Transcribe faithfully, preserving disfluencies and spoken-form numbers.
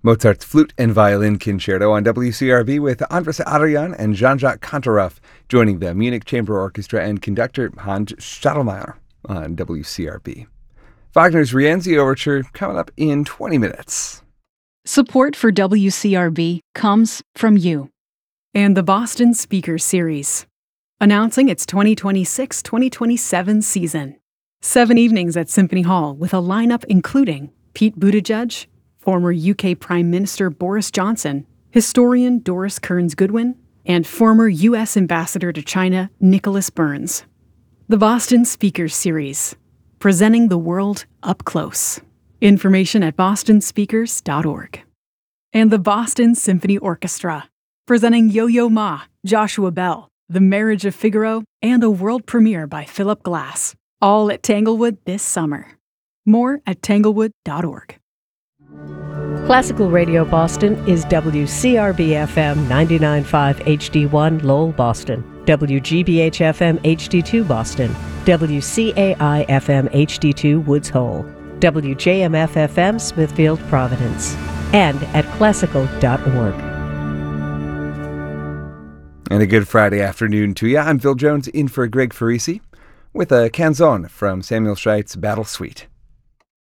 Mozart's Flute and Violin Concerto on W C R B with Andras Arian and Jean-Jacques Kantaroff joining the Munich Chamber Orchestra and conductor Hans Stadelmeier on W C R B. Wagner's Rienzi Overture coming up in twenty minutes. Support for W C R B comes from you. And the Boston Speakers Series, announcing its twenty twenty-six twenty twenty-seven season. Seven evenings at Symphony Hall with a lineup including Pete Buttigieg, former U K Prime Minister Boris Johnson, historian Doris Kearns Goodwin, and former U S Ambassador to China Nicholas Burns. The Boston Speakers Series, presenting the world up close. Information at boston speakers dot org. And the Boston Symphony Orchestra, presenting Yo-Yo Ma, Joshua Bell, The Marriage of Figaro, and a world premiere by Philip Glass, all at Tanglewood this summer. More at tanglewood dot org. Classical Radio Boston is W C R B F M ninety-nine point five H D one Lowell, Boston, W G B H F M H D two Boston, W C A I F M H D two Woods Hole, W J M F F M Smithfield, Providence, and at classical dot org. And a good Friday afternoon to you. I'm Phil Jones in for Greg Farisi with a canzone from Samuel Scheidt's Battle Suite.